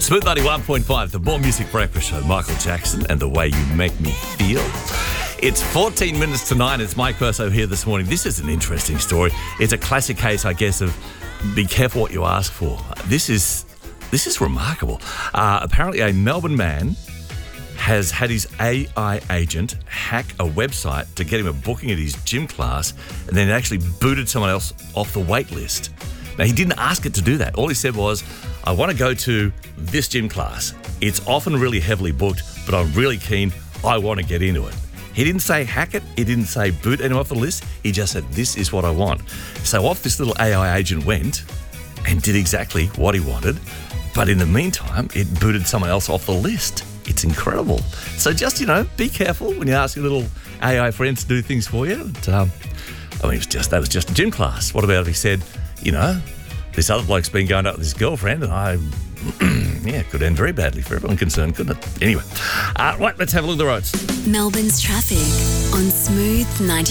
Smooth 91.5, the More Music Breakfast Show. Michael Jackson and The Way You Make Me Feel. It's 14 minutes to 9. It's Mike Perso here this morning. This is an interesting story. It's a classic case, I guess, of be careful what you ask for. This is remarkable. Apparently, a Melbourne man has had his AI agent hack a website to get him a booking at his gym class, and then actually booted someone else off the wait list. Now, he didn't ask it to do that. All he said was, I want to go to this gym class. It's often really heavily booked, but I'm really keen. I want to get into it. He didn't say hack it. He didn't say boot anyone off the list. He just said, this is what I want. So off this little AI agent went and did exactly what he wanted. But in the meantime, it booted someone else off the list. It's incredible. So just, be careful when you ask your little AI friends to do things for you. That was just a gym class. What about if he said, this other bloke's been going out with his girlfriend and it could end very badly for everyone concerned, couldn't it? Anyway, right, let's have a look at the roads. Melbourne's traffic on Smooth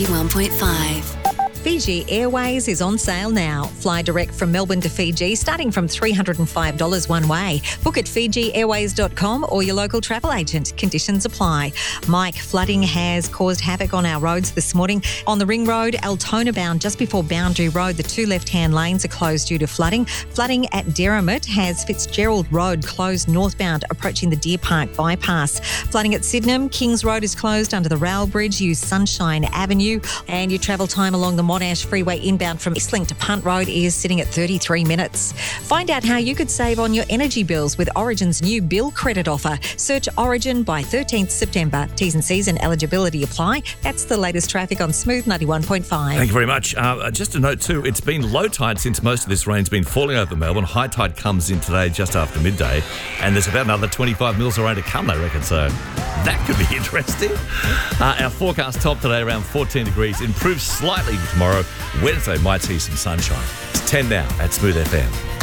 91.5. Fiji Airways is on sale now. Fly direct from Melbourne to Fiji starting from $305 one way. Book at FijiAirways.com or your local travel agent. Conditions apply. Mike, flooding has caused havoc on our roads this morning. On the Ring Road, Altona bound just before Boundary Road, the two left-hand lanes are closed due to flooding. Flooding at Derrimut has Fitzgerald Road closed northbound approaching the Deer Park bypass. Flooding at Sydenham, Kings Road is closed under the rail bridge. Use Sunshine Avenue, and your travel time along the Monash Freeway inbound from Eastlink to Punt Road is sitting at 33 minutes. Find out how you could save on your energy bills with Origin's new bill credit offer. Search Origin by 13th September. T's and C's and eligibility apply. That's the latest traffic on Smooth 91.5. Thank you very much. Just a note too, it's been low tide since most of this rain's been falling over Melbourne. High tide comes in today just after midday, and there's about another 25 mils of rain to come, they reckon, so that could be interesting. Our forecast top today around 14 degrees, improves slightly tomorrow. Wednesday might see some sunshine. It's 10 now at Smooth FM.